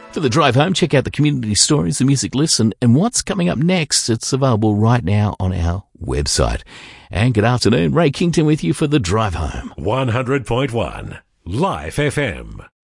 For the drive home, check out the community stories, the music lists, and what's coming up next. It's available right now on our website. And good afternoon, Ray Kington with you for the drive home. 100.1 Life FM.